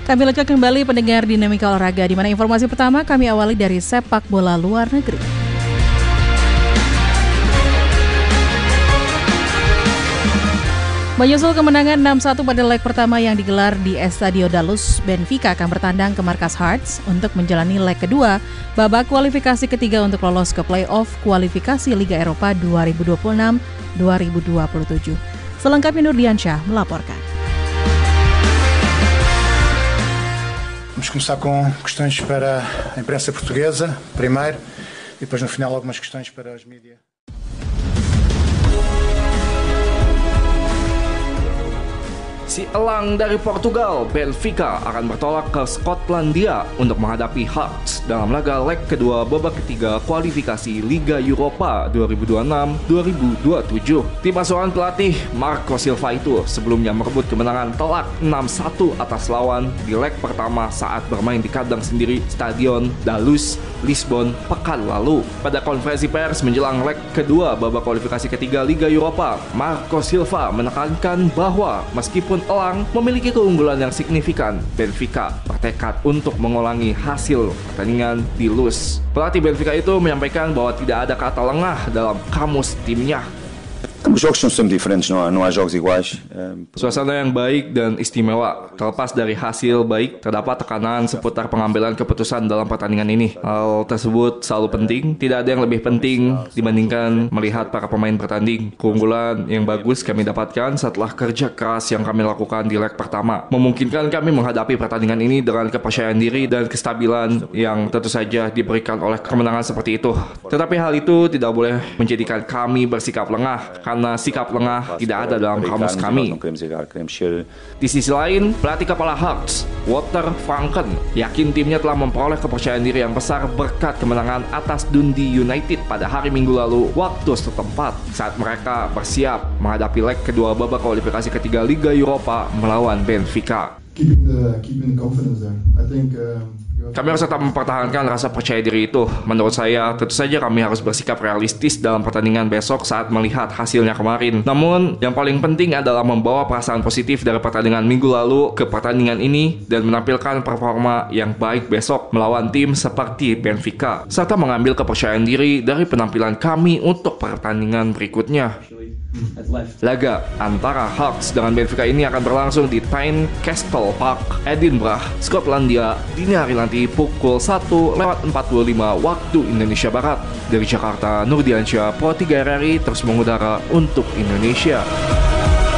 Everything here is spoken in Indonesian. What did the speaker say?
Kami lanjutkan kembali pendengar Dinamika Olahraga, di mana informasi pertama kami awali dari sepak bola luar negeri. Menyusul kemenangan 6-1 pada leg pertama yang digelar di Estadio da Luz, Benfica akan bertandang ke markas Hearts untuk menjalani leg kedua babak kualifikasi ketiga untuk lolos ke play-off kualifikasi Liga Eropa 2026-2027. Selengkapnya Nurdiansyah melaporkan. Vamos começar com questões para a imprensa portuguesa, primeiro, e depois no final algumas questões para as mídias. Si elang dari Portugal, Benfica, akan bertolak ke Skotlandia untuk menghadapi Hearts dalam laga leg kedua babak ketiga kualifikasi Liga Eropa 2026-2027. Tim asuhan pelatih Marco Silva itu sebelumnya merebut kemenangan telak 6-1 atas lawan di leg pertama saat bermain di kandang sendiri Stadion da Luz, Lisbon pekan lalu. Pada konferensi pers menjelang leg kedua babak kualifikasi ketiga Liga Eropa, Marco Silva menekankan bahwa meskipun elang memiliki keunggulan yang signifikan, Benfica bertekad untuk mengulangi hasil pertandingan di Luz. Pelatih Benfica itu menyampaikan bahwa tidak ada kata lengah dalam kamus timnya. Os jogos são sempre diferentes, não há jogos iguais. Suasana yang baik dan istimewa. Terlepas dari hasil baik, terdapat tekanan seputar pengambilan keputusan dalam pertandingan ini. Hal tersebut selalu penting. Tidak ada yang lebih penting dibandingkan melihat para pemain bertanding. Keunggulan yang bagus kami dapatkan setelah kerja keras yang kami lakukan di leg pertama, memungkinkan kami menghadapi pertandingan ini dengan kepercayaan diri dan kestabilan yang tentu saja diberikan oleh kemenangan seperti itu. Tetapi hal itu tidak boleh menjadikan kami bersikap lengah, karena sikap lengah tidak ada dalam kamus kami. Di sisi lain, pelatih kepala Hearts, Walter Franken, yakin timnya telah memperoleh kepercayaan diri yang besar berkat kemenangan atas Dundee United pada hari Minggu lalu waktu setempat saat mereka bersiap menghadapi leg kedua babak kualifikasi ketiga Liga Eropa melawan Benfica. Keeping the confidence there. I think Kami harus tetap mempertahankan rasa percaya diri itu. Menurut saya, tentu saja kami harus bersikap realistis dalam pertandingan besok saat melihat hasilnya kemarin. Namun, yang paling penting adalah membawa perasaan positif dari pertandingan minggu lalu ke pertandingan ini dan menampilkan performa yang baik besok melawan tim seperti Benfica, serta mengambil kepercayaan diri dari penampilan kami untuk pertandingan berikutnya. Laga antara Hearts dengan Benfica ini akan berlangsung di Tynecastle Park, Edinburgh, Skotlandia, dini hari nanti pukul 1:45 waktu Indonesia Barat. Dari Jakarta, Nurdiansyah, Pro 3 RRI terus mengudara untuk Indonesia.